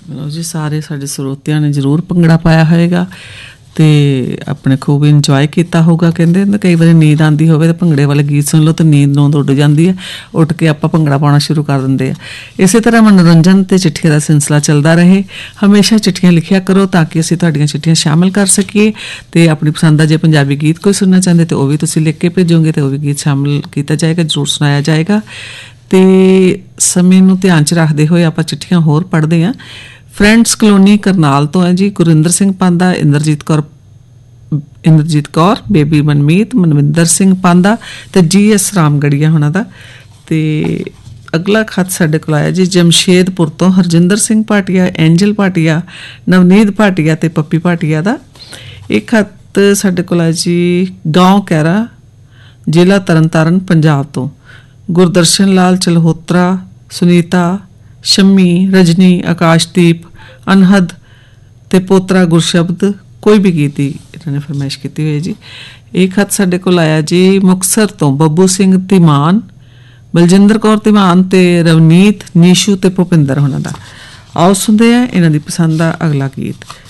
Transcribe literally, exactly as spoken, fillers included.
जी सारे साडे ਸਰੋਤਿਆਂ ने जरूर ਭੰਗੜਾ ਪਾਇਆ ਹੋਏਗਾ ਤੇ ਆਪਣੇ ਖੂਬ ਇੰਜੋਏ ਕੀਤਾ ਹੋਊਗਾ। ਕਹਿੰਦੇ ਹੁੰਦੇ ਕਈ ਵਾਰੀ ਨੀਂਦ ਆਉਂਦੀ ਹੋਵੇ ਤਾਂ ਭੰਗੜੇ ਵਾਲੇ ਗੀਤ ਸੁਣ ਲਓ ਤਾਂ ਨੀਂਦ ਨੂੰ ਉੱਡ ਜਾਂਦੀ ਹੈ, ਉੱਠ ਕੇ ਆਪਾਂ ਭੰਗੜਾ ਪਾਉਣਾ ਸ਼ੁਰੂ ਕਰ ਦਿੰਦੇ ਆ। ਇਸੇ ਤਰ੍ਹਾਂ ਮਨੋਰੰਜਨ ਤੇ ਚਿੱਠੀਆਂ ਦਾ ਸਿਲਸਿਲਾ ਚੱਲਦਾ ਰਹੇ। ਹਮੇਸ਼ਾ ਚਿੱਠੀਆਂ ਲਿਖਿਆ ਕਰੋ ਤਾਂ ਕਿ ਅਸੀਂ ਤੁਹਾਡੀਆਂ ਚਿੱਠੀਆਂ ਸ਼ਾਮਿਲ ਕਰ ਸਕੀਏ ਤੇ ਆਪਣੀ ਪਸੰਦ ਦਾ ਜੇ ਪੰਜਾਬੀ ਗੀਤ ਕੋਈ ਸੁਣਨਾ ਚਾਹੁੰਦੇ ਤਾਂ ਉਹ ਵੀ ਤੁਸੀਂ ਲਿਖ ਕੇ ਭੇਜੋਗੇ ਤੇ ਉਹ ਵੀ ਗੀਤ ਸ਼ਾਮਿਲ ਕੀਤਾ ਜਾਏਗਾ, ਜ਼ਰੂਰ ਸੁਣਾਇਆ ਜਾਏਗਾ। ਤੇ ਸਮੇਂ ਨੂੰ ਧਿਆਨ 'ਚ ਰੱਖਦੇ ਹੋਏ ਆਪਾਂ ਚਿੱਠੀਆਂ ਹੋਰ ਪੜ੍ਹਦੇ ਹਾਂ। ਫਰੈਂਡਸ ਕਲੋਨੀ ਕਰਨਾਲ ਤੋਂ ਹੈ ਜੀ ਗੁਰਿੰਦਰ ਸਿੰਘ ਪਾਂਦਾ, ਇੰਦਰਜੀਤ ਕੌਰ ਇੰਦਰਜੀਤ ਕੌਰ, ਬੇਬੀ ਮਨਮੀਤ, ਮਨਵਿੰਦਰ ਸਿੰਘ ਪਾਂਦਾ ਤੇ ਜੀ ਐਸ ਰਾਮਗੜੀਆ ਹੋਣਾ ਦਾ। ਤੇ ਅਗਲਾ ਖੱਤ ਸਾਡੇ ਕੋਲ ਆਇਆ ਜੀ ਜਮਸ਼ੇਦਪੁਰ ਤੋਂ ਹਰਜਿੰਦਰ ਸਿੰਘ ਭਾਟੀਆ, ਐਂਜਲ ਭਾਟੀਆ, ਨਵਨੀਤ ਭਾਟੀਆ ਤੇ ਪੱਪੀ ਭਾਟੀਆ ਦਾ। ਇਹ ਖੱਤ ਸਾਡੇ ਕੋਲ ਆਇਆ ਜੀ ਗਾਂव ਕੈਰਾ, ਜ਼ਿਲ੍ਹਾ ਤਰਨਤਾਰਨ, ਪੰਜਾਬ ਤੋਂ। ਗੁਰਦਰਸ਼ਨ ਲਾਲ ਚਲਹੋਤਰਾ, ਸੁਨੀਤਾ, ਸ਼ੰਮੀ, ਰਜਨੀ, ਆਕਾਸ਼ਦੀਪ, ਅਨਹਦ ਤੇ ਪੋਤਰਾ ਗੁਰਸ਼ਬਦ ਕੋਈ ਵੀ ਗੀਤ ਦੀ ਇਹਨਾਂ ਨੇ ਫਰਮਾਇਸ਼ ਕੀਤੀ ਹੋਈ ਹੈ ਜੀ। ਇਹ ਖੱਤ ਸਾਡੇ ਕੋਲ ਆਇਆ ਜੀ ਮੁਕਤਸਰ ਤੋਂ ਬੱਬੂ ਸਿੰਘ ਧੀਮਾਨ, ਬਲਜਿੰਦਰ ਕੌਰ ਧੀਮਾਨ ਤੇ ਰਵਨੀਤ, ਨੀਸ਼ੂ ਤੇ ਭੁਪਿੰਦਰ ਹੋਣਾ ਦਾ। ਆਓ ਸੁਣਦੇ ਆ ਇਹਨਾਂ ਦੀ ਪਸੰਦ ਦਾ ਅਗਲਾ ਗੀਤ।